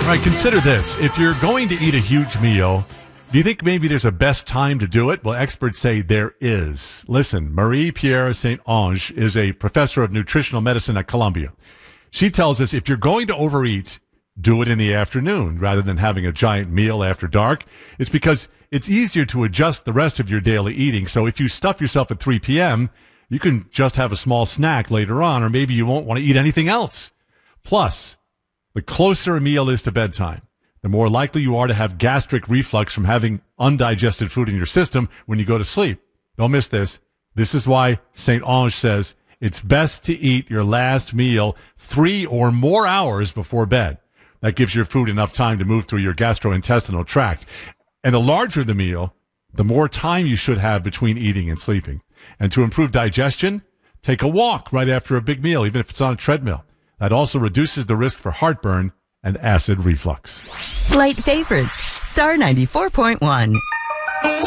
All right, consider this. If you're going to eat a huge meal, do you think maybe there's a best time to do it? Well, experts say there is. Listen, Marie-Pierre St. Onge is a professor of nutritional medicine at Columbia. She tells us if you're going to overeat, do it in the afternoon rather than having a giant meal after dark. It's because it's easier to adjust the rest of your daily eating. So if you stuff yourself at 3 p.m., you can just have a small snack later on, or maybe you won't want to eat anything else. Plus, the closer a meal is to bedtime, the more likely you are to have gastric reflux from having undigested food in your system when you go to sleep. Don't miss this. This is why St. Onge says it's best to eat your last meal 3 or more hours before bed. That gives your food enough time to move through your gastrointestinal tract. And the larger the meal, the more time you should have between eating and sleeping. And to improve digestion, take a walk right after a big meal, even if it's on a treadmill. That also reduces the risk for heartburn and acid reflux. Light favorites, Star 94.1.